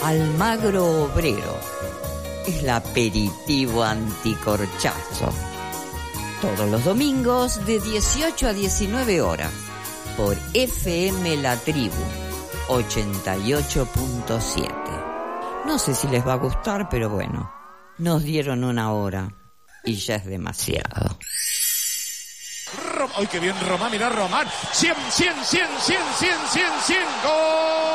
Almagro Obrero. Es el aperitivo anticorchazo. Todos los domingos de 18 a 19 horas. Por FM La Tribu 88.7. No sé si les va a gustar, pero bueno, nos dieron una hora y ya es demasiado. ¡Ay, qué bien Román! Mirá Román. 100, 100, 100, 100, 100, 100, 100. ¡Gol!